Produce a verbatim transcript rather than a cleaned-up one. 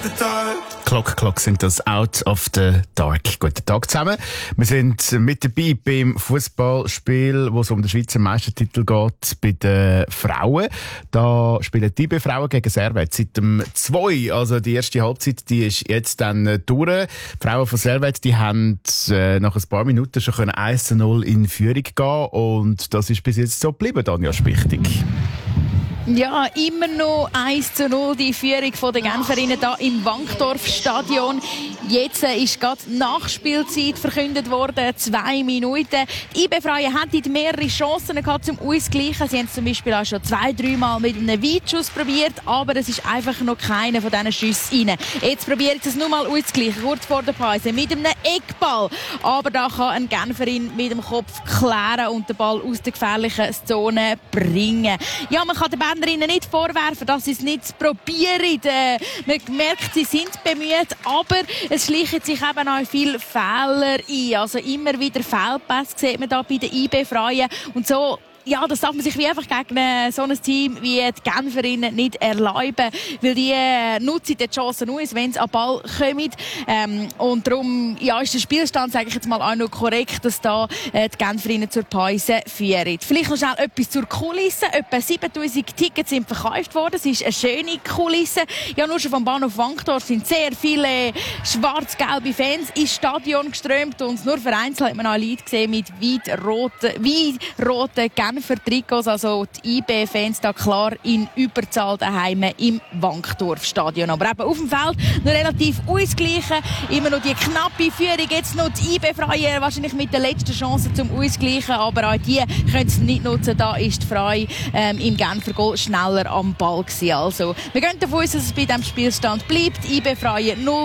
Clock Clock sind das Out of the Dark. Guten Tag zusammen. Wir sind mit dabei beim Fußballspiel, wo es um den Schweizer Meistertitel geht, bei den Frauen. Da spielen die I B Frauen gegen Servet seit dem zwei. Also die erste Halbzeit, die ist jetzt dann durch. Die Frauen von Servet, die haben äh, nach ein paar Minuten schon eins zu null in Führung gehen, und das ist bis jetzt so geblieben, Anja Spichtig. Ja, immer noch eins zu null die Führung der Genferinnen hier im Wankdorf-Stadion. Jetzt ist gerade Nachspielzeit verkündet worden, zwei Minuten. Die I B-Frauen hatten mehrere Chancen gehabt zum Ausgleichen. Sie haben es zum Beispiel auch schon zwei, dreimal mit einem Weitschuss probiert, aber es ist einfach noch keiner von diesen Schüssen rein. Jetzt probieren sie es nur mal auszugleichen, kurz vor der Pause, mit einem Eckball. Aber da kann ein Genferin mit dem Kopf klären und den Ball aus der gefährlichen Zone bringen. Ja, man kann den Bernerinnen nicht vorwerfen, dass sie es nicht probieren. Äh, man merkt, sie sind bemüht, aber es schleichen sich eben auch viele Fehler ein. Also immer wieder Fehlpässe sieht man da bei den I B-Frauen. Und so, ja, das darf man sich wie einfach gegen so ein Team wie die Genferinnen nicht erlauben, weil die äh, nutzen die Chancen aus, wenn sie an den Ball kommen. Ähm, und darum ja, ist der Spielstand, sage ich jetzt mal, auch noch korrekt, dass da äh, die Genferinnen zur Pause führen. Vielleicht noch schnell etwas zur Kulisse. Etwa siebentausend Tickets sind verkauft worden. Es ist eine schöne Kulisse. Ja, nur schon vom Bahnhof Wankdorf sind sehr viele schwarz-gelbe Fans ins Stadion geströmt, und nur vereinzelt hat man auch Leute gesehen mit weit-roten, weit-roten Genfer Trikots. Also die I B-Fans da klar in Überzahl daheim im Wankdorf-Stadion. Aber eben auf dem Feld noch relativ ausgleichen. Immer noch die knappe Führung. Jetzt noch die I B-Frauen wahrscheinlich mit der letzten Chance zum Ausgleichen. Aber auch die können es nicht nutzen. Da ist die Frau ähm, im Genfer Goal schneller am Ball gewesen. Also wir gehen davon aus, dass es bei diesem Spielstand bleibt. I B-Frauen null